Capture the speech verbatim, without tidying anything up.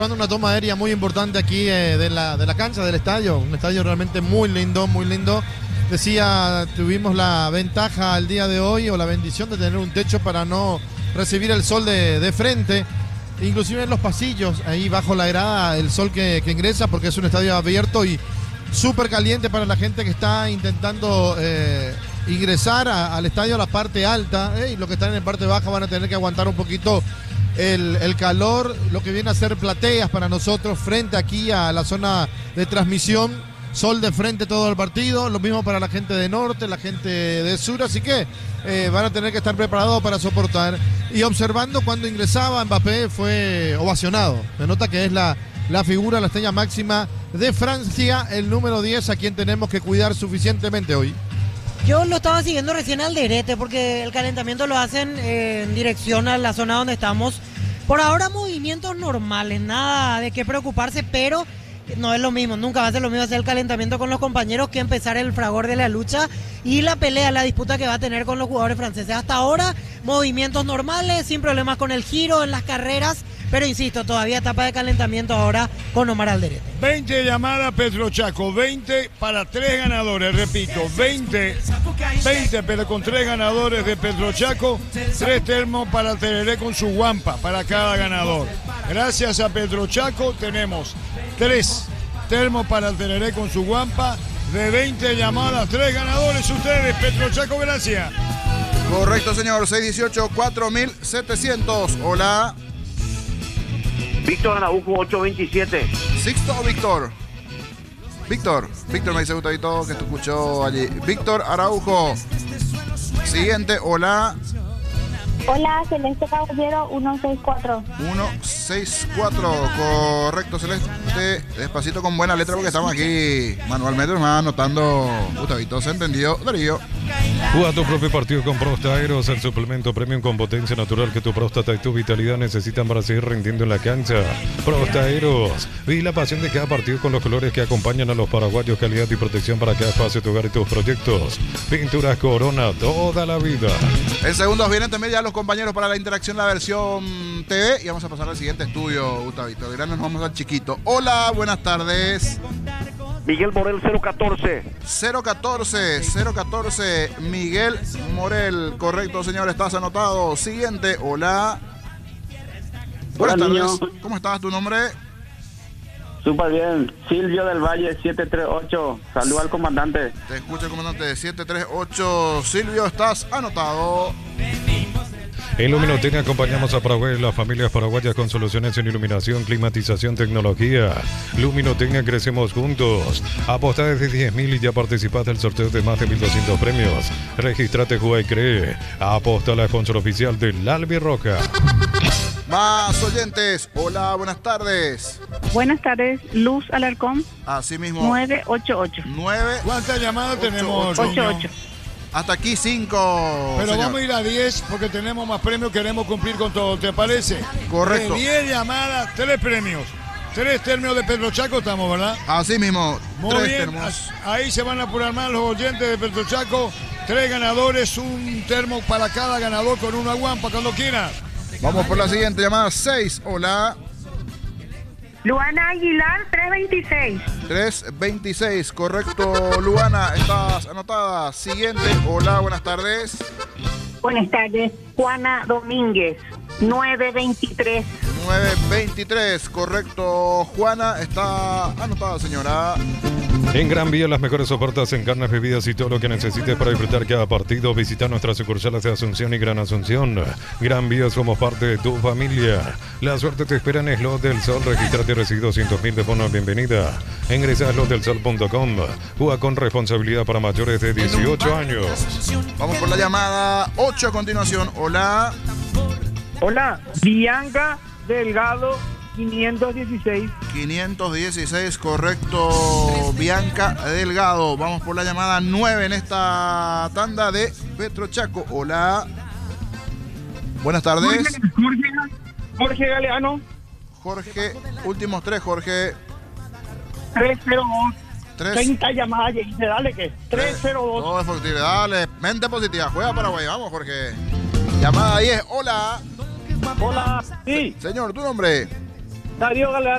Una toma aérea muy importante aquí eh, de, la, de la cancha del estadio, un estadio realmente muy lindo, muy lindo. Decía, tuvimos la ventaja el día de hoy o la bendición de tener un techo para no recibir el sol de, de frente. Inclusive en los pasillos, ahí bajo la grada, el sol que, que ingresa porque es un estadio abierto y súper caliente para la gente que está intentando eh, ingresar a, al estadio a la parte alta. Eh, y los que están en parte baja van a tener que aguantar un poquito El, el calor, lo que viene a ser plateas para nosotros frente aquí a la zona de transmisión, sol de frente todo el partido, lo mismo para la gente de norte, la gente de sur, así que eh, van a tener que estar preparados para soportar. Y observando cuando ingresaba Mbappé fue ovacionado, se nota que es la, la figura, la estrella máxima de Francia, el número diez, a quien tenemos que cuidar suficientemente hoy. Yo lo estaba siguiendo recién al Derete porque el calentamiento lo hacen eh, en dirección a la zona donde estamos. Por ahora movimientos normales, nada de qué preocuparse, pero no es lo mismo, nunca va a ser lo mismo hacer el calentamiento con los compañeros que empezar el fragor de la lucha y la pelea, la disputa que va a tener con los jugadores franceses. Hasta ahora, movimientos normales, sin problemas con el giro en las carreras, pero insisto, todavía etapa de calentamiento ahora con Omar Alderete. veinte llamadas Petrochaco, veinte para tres ganadores, repito, veinte, veinte pero con tres ganadores de Petrochaco, tres termos para Tereré con su guampa para cada ganador. Gracias a Petrochaco tenemos tres termos para Tereré con su guampa, de veinte llamadas, tres ganadores ustedes, Petrochaco, gracias. Correcto, señor, seis dieciocho, cuatro mil setecientos, hola. Víctor Araujo, ocho veintisiete. Sixto o Víctor. Víctor, Víctor me dice Gustavito que te escuchó allí. Víctor Araujo. Siguiente, hola. Hola, Celeste Caballero, uno seis cuatro. uno seis cuatro, correcto, Celeste. Despacito con buena letra porque estamos aquí manualmente nos va anotando. Gustavito, ¿se entendió? Darío. Juega tu propio partido con Prostaeros, el suplemento premium con potencia natural que tu próstata y tu vitalidad necesitan para seguir rindiendo en la cancha. Prostaeros, vive la pasión de cada partido con los colores que acompañan a los paraguayos, calidad y protección para cada espacio, tu hogar y tus proyectos. Pinturas Corona, toda la vida. En segundos vienen también ya los compañeros para la interacción, la versión T V, y vamos a pasar al siguiente estudio, Gustavito. De grande nos vamos al chiquito. Hola, buenas tardes. Miguel Morel, cero catorce. cero catorce, cero catorce, Miguel Morel. Correcto, señor, estás anotado. Siguiente, hola. Buenas Hola, tardes. niño. ¿Cómo estás? ¿Tu nombre? Súper bien. Silvio del Valle, siete tres ocho. Saluda al comandante. Te escucha el comandante siete tres ocho. Silvio, estás anotado. En Luminotecnia acompañamos a Paraguay y las familias paraguayas con soluciones en iluminación, climatización, tecnología. Luminotecnia, crecemos juntos. Apostá desde diez mil y ya participaste del sorteo de más de mil doscientos premios. Regístrate, juega y cree. Aposta a la sponsor oficial del Albirroja. Más oyentes. Hola, buenas tardes. Buenas tardes, Luz Alarcón, Así mismo. nueve ocho ocho. nueve. ¿Cuántas llamadas Ocho, tenemos? ocho, niño? ocho. Hasta aquí cinco. Pero señor. vamos a ir a diez porque tenemos más premios, queremos cumplir con todo, ¿te parece? Correcto. De diez llamadas, tres premios. Tres termos de Petrochaco estamos, ¿verdad? Así mismo. Muy tres bien, termos. ahí se van a apurar más los oyentes de Petrochaco. Tres ganadores, un termo para cada ganador con una guampa cuando quieras. Vamos por la siguiente llamada. seis. Hola. Luana Aguilar, tres veintiséis. tres veintiséis. Correcto, Luana. Estás anotada. Siguiente. Hola, buenas tardes. Buenas tardes, Juana Domínguez, nueve veintitrés. nueve veintitrés. Correcto, Juana. Está anotada, señora. En Gran Vía, las mejores ofertas en carnes, bebidas y todo lo que necesites para disfrutar cada partido. Visita nuestras sucursales de Asunción y Gran Asunción. Gran Vía, somos parte de tu familia. La suerte te espera en Slot del Sol. Regístrate y recibe doscientos mil de bono de bienvenida. Ingresa a slot del sol punto com. Juega con responsabilidad para mayores de dieciocho años. Vamos por la llamada ocho a continuación. Hola. Hola, Bianca Delgado, quinientos dieciséis. quinientos dieciséis, correcto, Bianca Delgado. Vamos por la llamada nueve en esta tanda de Petrochaco. Hola. Buenas tardes. Jorge, Jorge, Jorge Galeano, Jorge, últimos tres, Jorge. tres cero dos. Tres. treinta llamadas, y dice, dale que tres cero dos. Todo es positivo. Dale, mente positiva. Juega Paraguay. Vamos, Jorge. Llamada diez. Hola. Hola, sí, Señor, ¿tu nombre? Darío Galeano.